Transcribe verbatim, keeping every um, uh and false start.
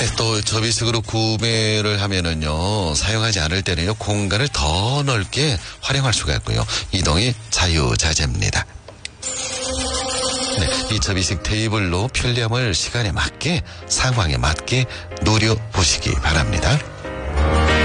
네, 또 접이식으로 구매를 하면은요, 사용하지 않을 때는요, 공간을 더 넓게 활용할 수가 있고요. 이동이 자유자재입니다. 네, 이 접이식 테이블로 편리함을 시간에 맞게, 상황에 맞게 누려보시기 바랍니다.